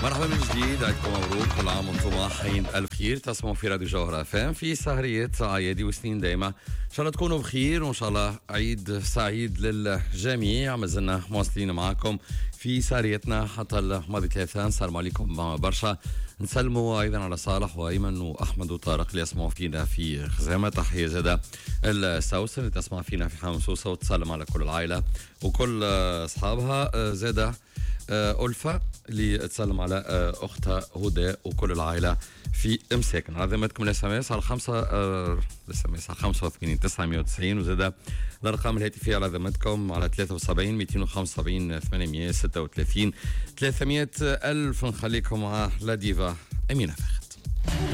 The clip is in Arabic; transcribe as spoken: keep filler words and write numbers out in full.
مرحبا من جديد، عيدكم مبروك، كل عام وانتم حيين ألف خير. تسمعوا في راديو جوهرة اف ام في سهرية أعيادي وسنين دايما. إن شاء الله تكونوا بخير وإن شاء الله عيد سعيد للجميع. ما زلنا مواصلين معكم في سهريتنا حتى الماضي ثلاثاء. نسلم عليكم برشا، نسلموا أيضا على صالح وأيمن وأحمد وطارق اللي يسمعوا فينا في خزامة. تحية زادة السوسن اللي تسمع فينا في حمصوصة، وتسلم على كل العائلة وكل أصحابها. زادة ألفة اللي تسلم على أختها هدى وكل العائلة في مساكن. عظمتكم الاس ام اس على خمسة الاس ام اس على خمسة وثمانين تسعمية وتسعين، وزاد الأرقام الهاتفية على عظمتكم على ثلاثة وسبعين مئتين وخمسة وسبعين ثمانمية وستة وثلاثين ثلاثمية ألف. نخليكم مع لا ديفا أمينة فخر.